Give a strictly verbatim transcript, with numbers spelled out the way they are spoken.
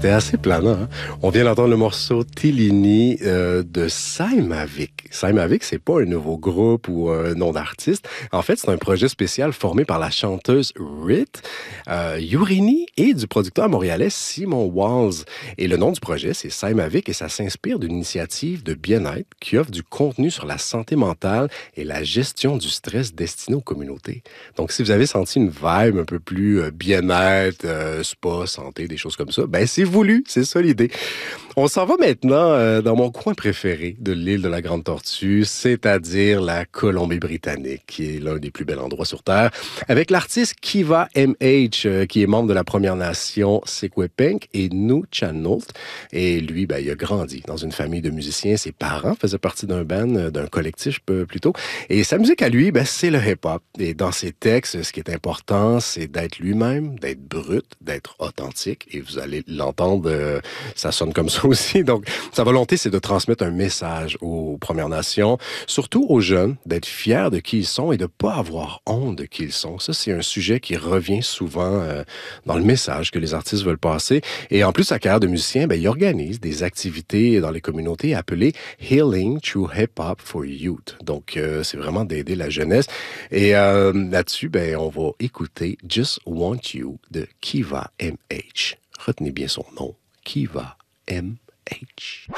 C'était assez planant. Hein? On vient d'entendre le morceau Tillini euh, de Saimavik. Saimavik, c'est pas un nouveau groupe ou un nom d'artiste. En fait, c'est un projet spécial formé par la chanteuse Rit euh, Yurini et du producteur montréalais Simon Walls. Et le nom du projet, c'est Saimavik et ça s'inspire d'une initiative de bien-être qui offre du contenu sur la santé mentale et la gestion du stress destiné aux communautés. Donc, si vous avez senti une vibe un peu plus euh, bien-être, euh, spa, santé, des choses comme ça, ben c'est voulu, c'est ça l'idée. On s'en va maintenant euh, dans mon coin préféré de l'île de la Grande Tortue, c'est-à-dire la Colombie-Britannique, qui est l'un des plus bels endroits sur Terre, avec l'artiste Kiva M H, euh, qui est membre de la Première Nation Secwepemc et Nuu-chah-nulth. Et lui, ben, il a grandi dans une famille de musiciens. Ses parents faisaient partie d'un band, euh, d'un collectif euh, plutôt. Et sa musique à lui, ben, c'est le hip-hop. Et dans ses textes, ce qui est important, c'est d'être lui-même, d'être brut, d'être authentique. Et vous allez l'entendre, euh, ça sonne comme ça aussi. Donc, sa volonté, c'est de transmettre un message aux Premières Nations, surtout aux jeunes, d'être fiers de qui ils sont et de pas avoir honte de qui ils sont. Ça, c'est un sujet qui revient souvent euh, dans le message que les artistes veulent passer. Et en plus, sa carrière de musicien, ben, il organise des activités dans les communautés appelées Healing Through Hip Hop for Youth. Donc, euh, c'est vraiment d'aider la jeunesse. Et euh, là-dessus, ben, on va écouter Just Want You de Kiva M H. Retenez bien son nom, Kiva M H.